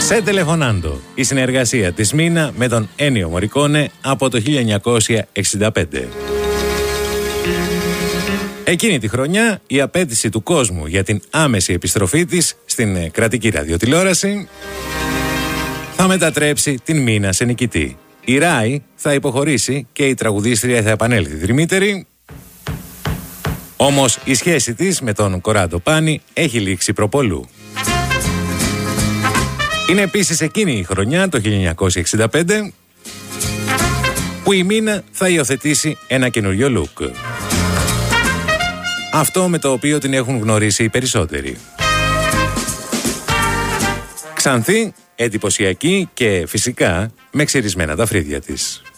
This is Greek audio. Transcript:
Σε Τελεφωνάντο, η συνεργασία της Μίνα με τον Ένιο Μωρικόνε από το 1965. Εκείνη τη χρονιά η απέτηση του κόσμου για την άμεση επιστροφή της στην κρατική ραδιοτηλεόραση θα μετατρέψει την Μίνα σε νικητή. Η Ράη θα υποχωρήσει και η τραγουδίστρια θα επανέλθει δρυμύτερη. Όμως η σχέση της με τον Κοράντο Πάνη έχει λήξει προπολού. Είναι επίσης εκείνη η χρονιά, το 1965, που η Μίνα θα υιοθετήσει ένα καινούριο look. Αυτό με το οποίο την έχουν γνωρίσει οι περισσότεροι. Ξανθή, εντυπωσιακή και φυσικά με ξυρισμένα τα φρύδια της.